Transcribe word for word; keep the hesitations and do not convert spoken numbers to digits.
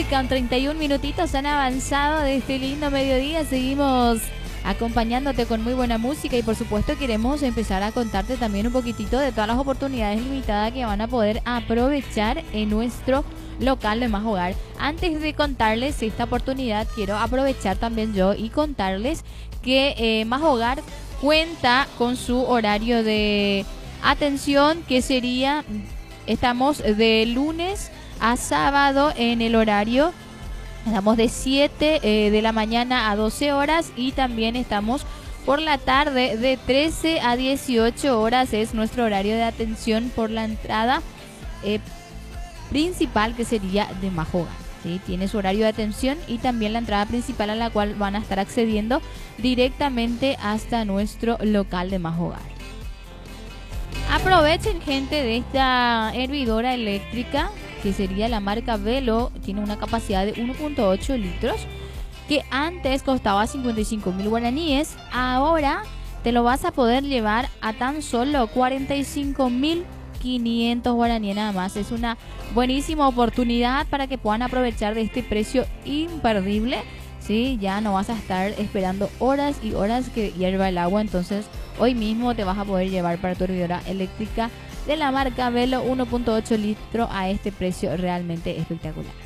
nueve con treinta y un minutitos han avanzado de este lindo mediodía. Seguimos acompañándote con muy buena música y por supuesto queremos empezar a contarte también un poquitito de todas las oportunidades limitadas que van a poder aprovechar en nuestro local de Más Hogar. Antes de contarles esta oportunidad, quiero aprovechar también yo y contarles que eh, Más Hogar cuenta con su horario de atención, que sería, estamos de lunes a sábado en el horario, estamos de siete eh, de la mañana a doce horas y también estamos por la tarde de trece a dieciocho horas, es nuestro horario de atención por la entrada eh, principal, que sería de Más Hogar. ¿Sí? Tiene su horario de atención y también la entrada principal, a la cual van a estar accediendo directamente hasta nuestro local de Más Hogar. Aprovechen, gente, de esta hervidora eléctrica, que sería la marca Velo. Tiene una capacidad de uno punto ocho litros, que antes costaba cincuenta y cinco mil guaraníes. Ahora te lo vas a poder llevar a tan solo cuarenta y cinco mil quinientos guaraníes nada más. Es una buenísima oportunidad para que puedan aprovechar de este precio imperdible. Sí, ya no vas a estar esperando horas y horas que hierva el agua. Entonces hoy mismo te vas a poder llevar para tu hervidora eléctrica de la marca Velo uno punto ocho litros a este precio realmente espectacular.